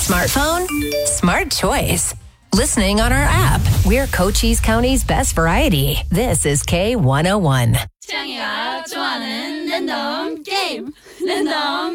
Smartphone? Smart choice. Listening on our app. We're Cochise County's best variety. This is K101. 태양이가 좋아하는 랜덤 게임. 랜덤